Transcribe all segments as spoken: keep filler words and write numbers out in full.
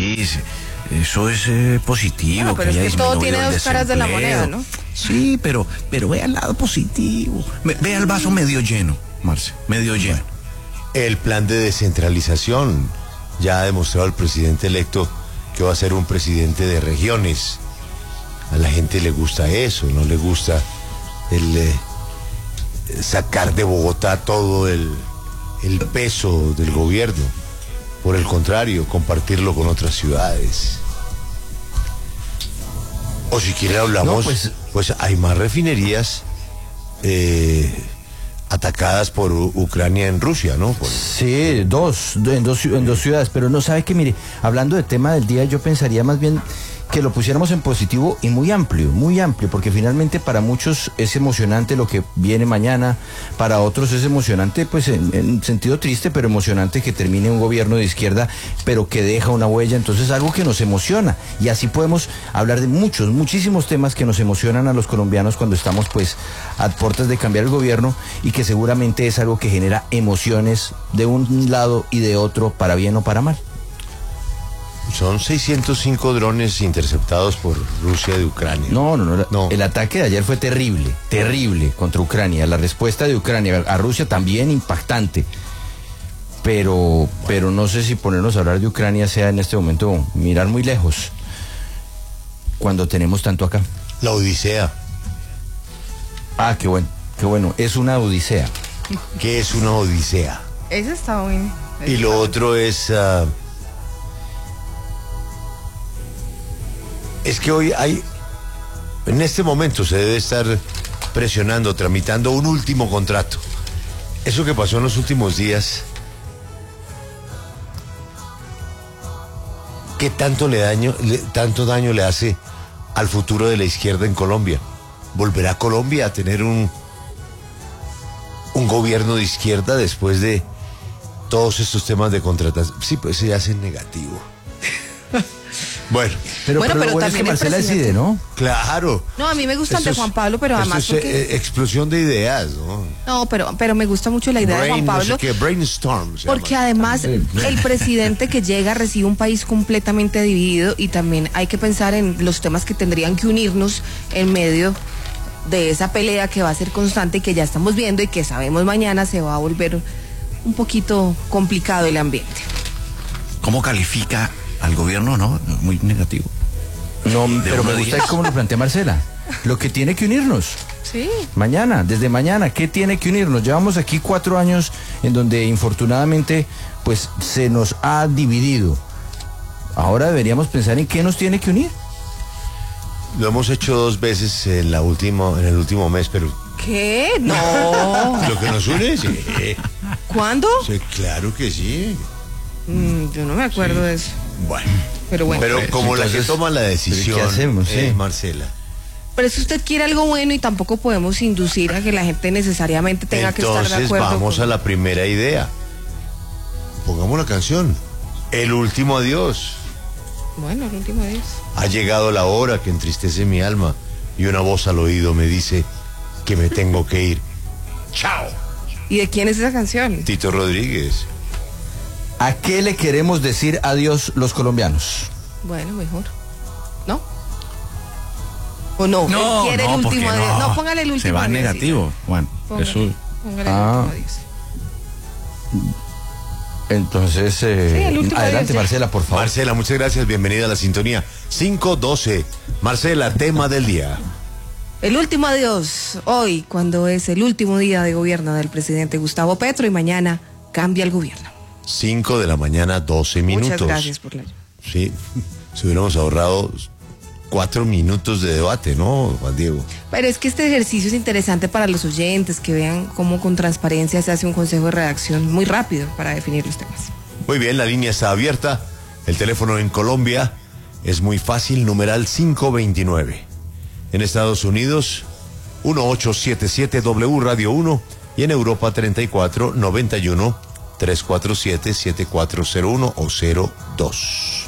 país. Eso es eh, positivo. No, pero que es que todo tiene dos caras de la moneda, ¿no? Sí, pero, pero vea el lado positivo. Vea el vaso medio lleno, Marce, medio lleno. Bueno, el plan de descentralización, ya ha demostrado el presidente electo que va a ser un presidente de regiones. A la gente le gusta eso, no le gusta el eh, sacar de Bogotá todo el, el peso del gobierno. Por el contrario, compartirlo con otras ciudades. O si quiere hablamos, no, pues, pues hay más refinerías eh, atacadas por U- Ucrania en Rusia, ¿no? Por... Sí, dos, en dos, en dos ciudades, pero no sabe que, mire, hablando del tema del día, yo pensaría más bien que lo pusiéramos en positivo y muy amplio, muy amplio, porque finalmente para muchos es emocionante lo que viene mañana, para otros es emocionante, pues en, en sentido triste, pero emocionante que termine un gobierno de izquierda, pero que deja una huella, entonces algo que nos emociona, y así podemos hablar de muchos, muchísimos temas que nos emocionan a los colombianos cuando estamos pues a puertas de cambiar el gobierno, y que seguramente es algo que genera emociones de un lado y de otro, para bien o para mal. Son seiscientos cinco drones interceptados por Rusia de Ucrania. No, no, no, no. El ataque de ayer fue terrible, terrible contra Ucrania. La respuesta de Ucrania a Rusia también impactante. Pero, pero no sé si ponernos a hablar de Ucrania sea en este momento mirar muy lejos, cuando tenemos tanto acá. La Odisea. Ah, qué bueno, qué bueno. Es una odisea. ¿Qué es una odisea? Eso está bien. Y lo otro es... Uh, es que hoy hay... En este momento se debe estar presionando, tramitando un último contrato. Eso que pasó en los últimos días... ¿Qué tanto, le daño, le, tanto daño le hace al futuro de la izquierda en Colombia? ¿Volverá Colombia a tener un, un gobierno de izquierda después de todos estos temas de contratación? Sí, pues se hace negativo. Bueno. Pero, bueno, pero, pero bueno, es que Marcela decide, ¿no? Claro. No, a mí me gusta el de Juan Pablo, pero además es, porque... eh, explosión de ideas, ¿no? No, pero, pero me gusta mucho la idea Brain, de Juan Pablo. No sé qué, brainstorm. Porque además el presidente que llega recibe un país completamente dividido, y también hay que pensar en los temas que tendrían que unirnos en medio de esa pelea que va a ser constante y que ya estamos viendo y que sabemos mañana se va a volver un poquito complicado el ambiente. ¿Cómo califica al gobierno? No, muy negativo. No, pero me gusta cómo lo plantea Marcela. Lo que tiene que unirnos. Sí. Mañana, desde mañana, ¿qué tiene que unirnos? Llevamos aquí cuatro años en donde infortunadamente pues se nos ha dividido. Ahora deberíamos pensar en qué nos tiene que unir. Lo hemos hecho dos veces en la última, en el último mes, pero... ¿Qué? No. ¿Lo que nos une? Sí. ¿Cuándo? Sí, claro que sí. Mm, yo no me acuerdo sí. de eso. Bueno. Pero bueno. Pero como entonces, la que toma la decisión, ¿qué hacemos? eh, Sí. Marcela. Pero es que usted quiere algo bueno y tampoco podemos inducir a que la gente necesariamente tenga Entonces, que estar de acuerdo. vamos con... a la primera idea. Pongamos la canción. El último adiós. Bueno, el último adiós. Ha llegado la hora que entristece mi alma y una voz al oído me dice que me tengo que ir. ¡Chao! ¿Y de quién es esa canción? Tito Rodríguez. ¿A qué le queremos decir adiós los colombianos? Bueno, mejor. ¿No? ¿O no? No, Él quiere no, el último porque adiós. no. No, póngale el último Se va adiós, negativo, sí. Juan. Póngale, Eso... póngale Ah. el último adiós. Entonces, eh, Sí, el último adelante, adiós, Marcela, por favor. Marcela, muchas gracias. Bienvenida a la sintonía. cinco doce. Marcela, tema del día. El último adiós, hoy, cuando es el último día de gobierno del presidente Gustavo Petro, y mañana cambia el gobierno. cinco de la mañana, doce minutos. Muchas gracias por la... Sí, si hubiéramos ahorrado cuatro minutos de debate, ¿no, Juan Diego? Pero es que este ejercicio es interesante para los oyentes, que vean cómo con transparencia se hace un consejo de redacción muy rápido para definir los temas. Muy bien, la línea está abierta. El teléfono en Colombia es muy fácil, numeral cinco veintinueve. En Estados Unidos, uno ocho siete siete W Radio uno, y en Europa treinta y cuatro noventa y uno tres cuatro siete siete cuatro cero uno o cero dos.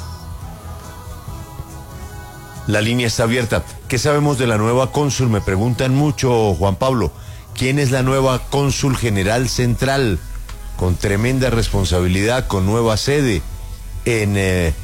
La línea está abierta. ¿Qué sabemos de la nueva cónsul? Me preguntan mucho, Juan Pablo. ¿Quién es la nueva cónsul general central? Con tremenda responsabilidad, con nueva sede en eh,